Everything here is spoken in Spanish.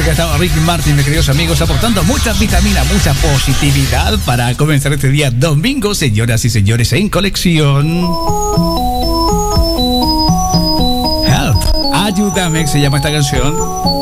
música estaba Ricky Martin, mis queridos amigos, aportando mucha vitamina, mucha positividad para comenzar este día domingo, señoras y señores, en colección. Help, ayúdame, se llama esta canción.